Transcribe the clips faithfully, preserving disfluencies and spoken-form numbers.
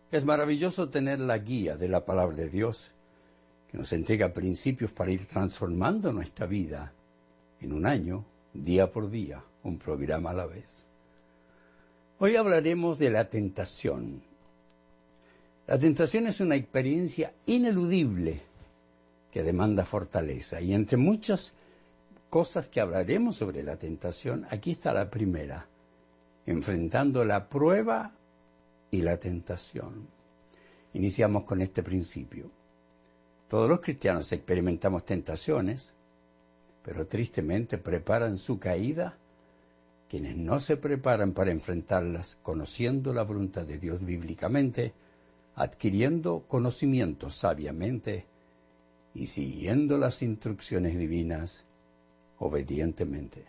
Es maravilloso tener la guía de la palabra de Dios, que nos entrega principios para ir transformando nuestra vida en un año, día por día, un programa a la vez. Hoy hablaremos de la tentación. La tentación es una experiencia ineludible que demanda fortaleza. Y entre muchas cosas que hablaremos sobre la tentación, aquí está la primera: enfrentando la prueba y la tentación. Iniciamos con este principio. Todos los cristianos experimentamos tentaciones, pero tristemente preparan su caída quienes no se preparan para enfrentarlas conociendo la voluntad de Dios bíblicamente, adquiriendo conocimiento sabiamente y siguiendo las instrucciones divinas obedientemente.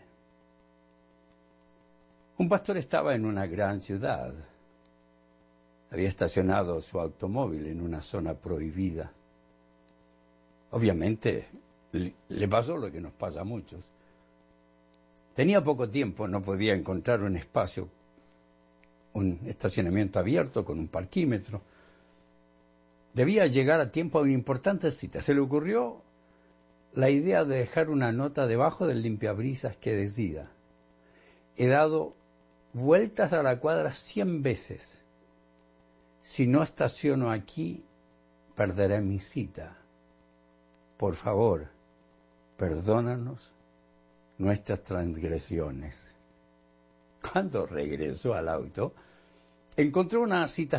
Un pastor estaba en una gran ciudad. Había estacionado su automóvil en una zona prohibida. Obviamente, le pasó lo que nos pasa a muchos. Tenía poco tiempo, no podía encontrar un espacio, un estacionamiento abierto con un parquímetro. Debía llegar a tiempo a una importante cita. Se le ocurrió la idea de dejar una nota debajo del limpiabrisas que decía: he dado vueltas a la cuadra cien veces. Si no estaciono aquí, perderé mi cita. Por favor, perdónanos nuestras transgresiones. Cuando regresó al auto, encontró una cita